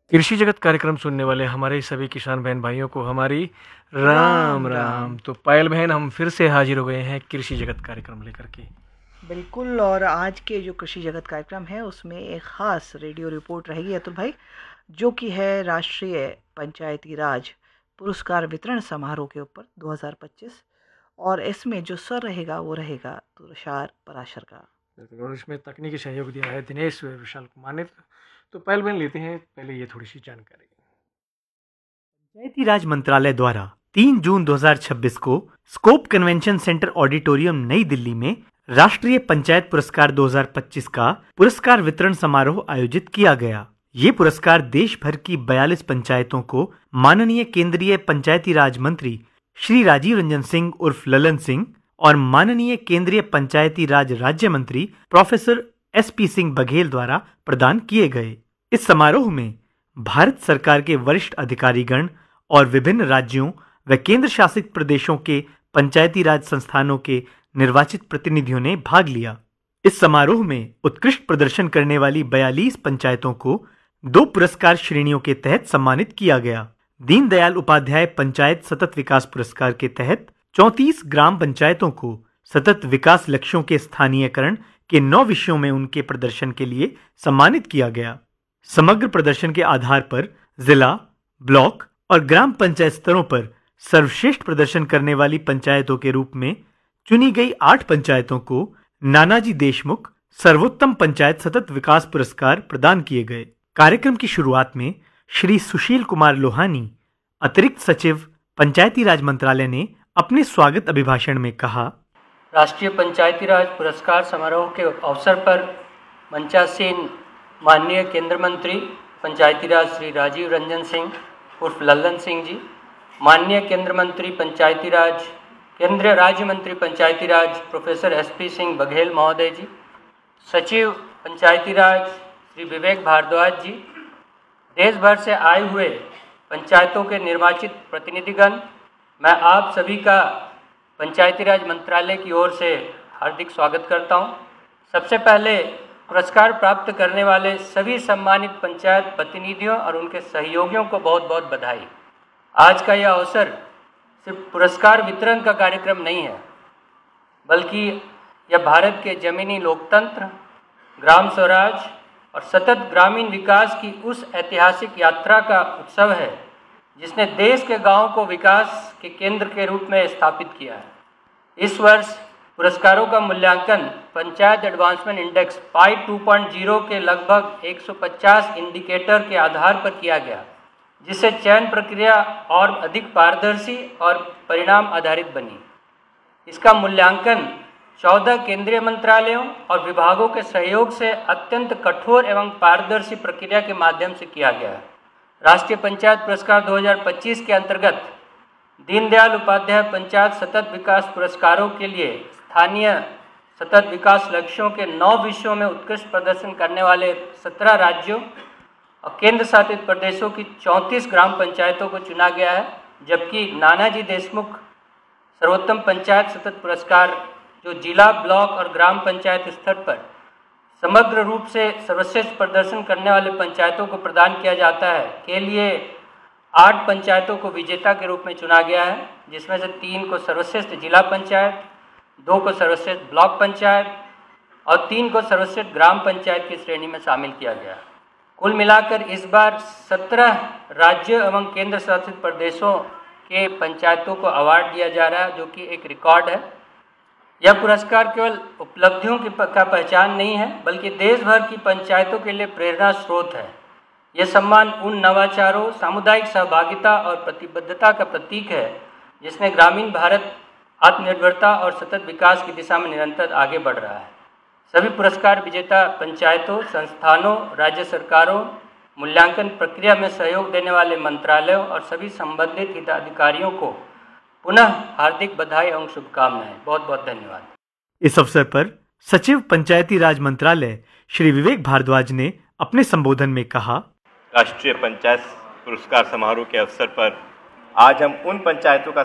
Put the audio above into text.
कृषि जगत कार्यक्रम सुनने वाले हमारे सभी किसान बहन भाइयों को हमारी राम राम। तो पायल बहन, हम फिर से हाजिर हो गए हैं कृषि जगत कार्यक्रम लेकर के। बिल्कुल। और आज के जो कृषि जगत कार्यक्रम है उसमें एक ख़ास रेडियो रिपोर्ट रहेगी अतुल भाई, जो कि है राष्ट्रीय पंचायती राज पुरस्कार वितरण समारोह के ऊपर 2025। और इसमें जो सर रहेगा वो रहेगा तुषार पराशर का। और इसमें तकनीकी सहयोग दिया है दिनेश विशाल कुमार ने। तो पायल बहन, लेते हैं पहले ये थोड़ी सी जानकारी। पंचायती राज मंत्रालय द्वारा 3 जून 2026 को स्कोप कन्वेंशन सेंटर ऑडिटोरियम नई दिल्ली में राष्ट्रीय पंचायत पुरस्कार 2025 का पुरस्कार वितरण समारोह आयोजित किया गया। ये पुरस्कार देश भर की 42 पंचायतों को माननीय केंद्रीय पंचायती राज मंत्री श्री राजीव रंजन सिंह उर्फ ललन सिंह और माननीय केंद्रीय पंचायती राज राज्य मंत्री प्रोफेसर SP सिंह बघेल द्वारा प्रदान किए गए। इस समारोह में भारत सरकार के वरिष्ठ अधिकारीगण और विभिन्न राज्यों व केंद्र शासित प्रदेशों के पंचायती राज संस्थानों के निर्वाचित प्रतिनिधियों ने भाग लिया। इस समारोह में उत्कृष्ट प्रदर्शन करने वाली 42 पंचायतों को 2 पुरस्कार श्रेणियों के तहत सम्मानित किया गया। दीनदयाल उपाध्याय पंचायत सतत विकास पुरस्कार के तहत 34 ग्राम पंचायतों को सतत विकास लक्ष्यों के स्थानीयकरण के 9 विषयों में उनके प्रदर्शन के लिए सम्मानित किया गया। समग्र प्रदर्शन के आधार पर जिला, ब्लॉक और ग्राम पंचायत स्तरों पर सर्वश्रेष्ठ प्रदर्शन करने वाली पंचायतों के रूप में चुनी गई 8 पंचायतों को नानाजी देशमुख सर्वोत्तम पंचायत सतत विकास पुरस्कार प्रदान किए गए। कार्यक्रम की शुरुआत में श्री सुशील कुमार लोहानी, अतिरिक्त सचिव पंचायती राज मंत्रालय ने अपने स्वागत अभिभाषण में कहा, राष्ट्रीय पंचायती राज पुरस्कार समारोह के अवसर पर मंचासीन माननीय केंद्र मंत्री पंचायती राज श्री राजीव रंजन सिंह उर्फ लल्लन सिंह जी, माननीय केंद्रीय राज्य मंत्री पंचायती राज प्रोफेसर SP सिंह बघेल महोदय जी, सचिव पंचायती राज श्री विवेक भारद्वाज जी, देश भर से आए हुए पंचायतों के निर्वाचित प्रतिनिधिगण, मैं आप सभी का पंचायती राज मंत्रालय की ओर से हार्दिक स्वागत करता हूं। सबसे पहले पुरस्कार प्राप्त करने वाले सभी सम्मानित पंचायत प्रतिनिधियों और उनके सहयोगियों को बहुत बहुत बधाई। आज का यह अवसर सिर्फ पुरस्कार वितरण का कार्यक्रम नहीं है, बल्कि यह भारत के जमीनी लोकतंत्र, ग्राम स्वराज और सतत ग्रामीण विकास की उस ऐतिहासिक यात्रा का उत्सव है जिसने देश के गांवों को विकास के केंद्र के रूप में स्थापित किया है। इस वर्ष पुरस्कारों का मूल्यांकन पंचायत एडवांसमेंट इंडेक्स पाई 2.0 के लगभग 150 इंडिकेटर के आधार पर किया गया, जिससे चयन प्रक्रिया और अधिक पारदर्शी और परिणाम आधारित बनी। इसका मूल्यांकन 14 केंद्रीय मंत्रालयों और विभागों के सहयोग से अत्यंत कठोर एवं पारदर्शी प्रक्रिया के माध्यम से किया गया है। राष्ट्रीय पंचायत पुरस्कार 2025 के अंतर्गत दीनदयाल उपाध्याय पंचायत सतत विकास पुरस्कारों के लिए स्थानीय सतत विकास लक्ष्यों के 9 विषयों में उत्कृष्ट प्रदर्शन करने वाले 17 राज्यों और केंद्र शासित प्रदेशों की 34 ग्राम पंचायतों को चुना गया है, जबकि नानाजी देशमुख सर्वोत्तम पंचायत सतत पुरस्कार जो जिला, ब्लॉक और ग्राम पंचायत स्तर पर समग्र रूप से सर्वश्रेष्ठ प्रदर्शन करने वाले पंचायतों को प्रदान किया जाता है, के लिए 8 पंचायतों को विजेता के रूप में चुना गया है, जिसमें से 3 को सर्वश्रेष्ठ जिला पंचायत, 2 को सर्वश्रेष्ठ ब्लॉक पंचायत और 3 को सर्वश्रेष्ठ ग्राम पंचायत की श्रेणी में शामिल किया गया। कुल मिलाकर इस बार 17 राज्यों एवं केंद्र शासित प्रदेशों के पंचायतों को अवार्ड दिया जा रहा है, जो कि एक रिकॉर्ड है। यह पुरस्कार केवल उपलब्धियों का पहचान नहीं है, बल्कि देश भर की पंचायतों के लिए प्रेरणा स्रोत है। यह सम्मान उन नवाचारों, सामुदायिक सहभागिता और प्रतिबद्धता का प्रतीक है जिसने ग्रामीण भारत आत्मनिर्भरता और सतत विकास की दिशा में निरंतर आगे बढ़ रहा है। सभी पुरस्कार विजेता पंचायतों, संस्थानों, राज्य सरकारों, मूल्यांकन प्रक्रिया में सहयोग देने वाले मंत्रालयों और सभी संबंधित हिताधिकारियों को पुनः हार्दिक बधाई एवं शुभकामनाएं। बहुत बहुत धन्यवाद। इस अवसर पर सचिव पंचायती राज मंत्रालय श्री विवेक भारद्वाज ने अपने संबोधन में कहा, राष्ट्रीय पंचायत पुरस्कार समारोह के अवसर पर आज हम उन पंचायतों का